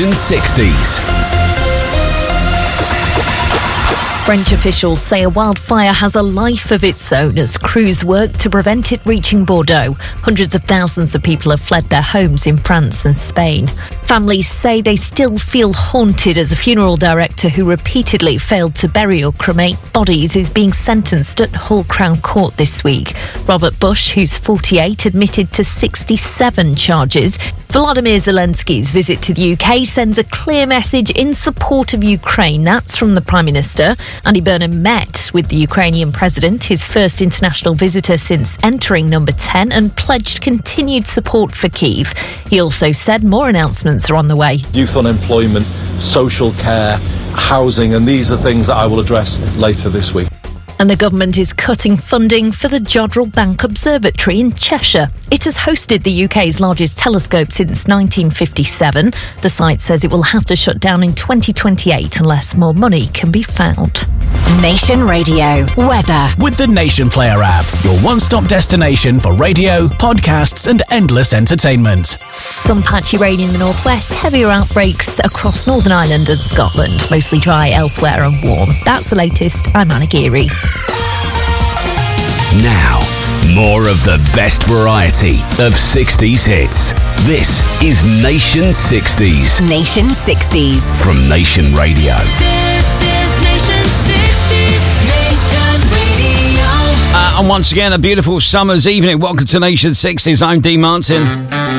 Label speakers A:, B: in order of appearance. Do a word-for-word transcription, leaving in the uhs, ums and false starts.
A: Nation sixties.
B: French officials say a wildfire has a life of its own as crews work to prevent it reaching Bordeaux. Hundreds of thousands of people have fled their homes in France and Spain. Families say they still feel haunted as a funeral director who repeatedly failed to bury or cremate bodies is being sentenced at Hall Crown Court this week. Robert Bush, who's forty-eight, admitted to sixty-seven charges. Volodymyr Zelensky's visit to the U K sends a clear message in support of Ukraine. That's from the Prime Minister. Andy Burnham met with the Ukrainian president, his first international visitor since entering number ten, and pledged continued support for Kyiv. He also said more announcements are on the way.
C: Youth unemployment, social care, housing, and these are things that I will address later this week.
B: And the government is cutting funding for the Jodrell Bank Observatory in Cheshire. It has hosted the U K's largest telescope since nineteen fifty-seven. The site says it will have to shut down in twenty twenty-eight unless more money can be found.
D: Nation Radio weather
A: With the Nation Player app, your one-stop destination for radio, podcasts and endless entertainment.
B: Some patchy rain in the northwest, heavier outbreaks across Northern Ireland and Scotland. Mostly dry elsewhere and warm. That's the latest. I'm Anna Geary.
A: Now, more of the best variety of sixties hits. This is Nation sixties.
D: Nation sixties.
A: From Nation Radio.
E: This is Nation sixties. Nation Radio.
F: Uh, and once again, a beautiful summer's evening. Welcome to Nation sixties. I'm Dean Martin.